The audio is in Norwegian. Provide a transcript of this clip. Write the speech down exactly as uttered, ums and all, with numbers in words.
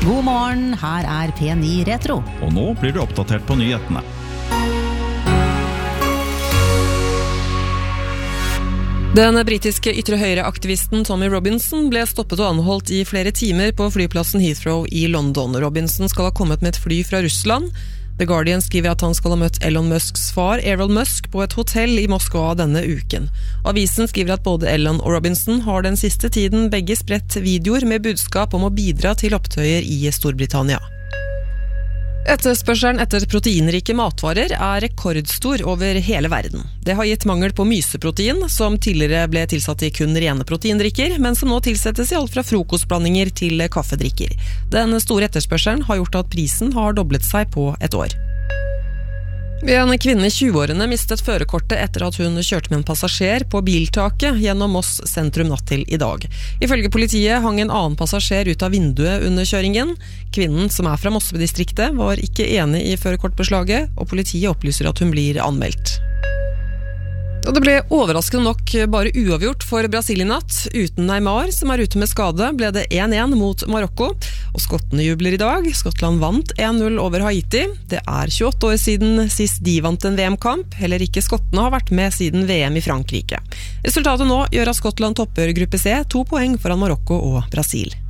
God morgen, her er P ni Retro. Og nå blir du oppdatert på nyhetene. Den britiske ytre høyre-aktivisten Tommy Robinson ble stoppet og anholdt i flere timer på flyplassen Heathrow i London. Robinson skal ha kommet med et fly fra Russland. The Guardian skriver at han skal ha møtt Elon Musks far, Elon Musk, på et hotell i Moskva denne uken. Avisen skriver at både Elon og Robinson har den siste tiden begge spredt videoer med budskap om å bidra til opptøyer i Storbritannia. Etterspørselen etter proteinrike matvarer er rekordstor over hele verden. Det har gitt mangel på myseprotein, som tidligere ble tilsatt i kun rene proteindrikker, men som nå tilsettes i alt fra frokostblandinger til kaffedrikker. Den store etterspørselen har gjort at prisen har doblet seg på et år. En kvinne i tjueårene mistet førerkortet etter at hun kjørte med en passasjer på biltaket gjennom Moss sentrum natt til i dag. Ifølge politiet hang en annen passasjer ut av vinduet under kjøringen. Kvinnen, som er fra Mossedistriktet, var ikke enig i førerkortbeslaget, og politiet opplyser at hun blir anmeldt. Og det ble overraskende nok bare uavgjort for Brasil i natt. Uten Neymar, som er ute med skade, ble det én én mot Marokko. Og skottene jubler i dag. Skottland vant én null over Haiti. Det er tjueåtte år siden sist de vant en V M-kamp. Heller ikke skottene har vært med siden V M i Frankrike. Resultatet nå gjør at Skottland topper gruppe C, to poeng foran Marokko og Brasil.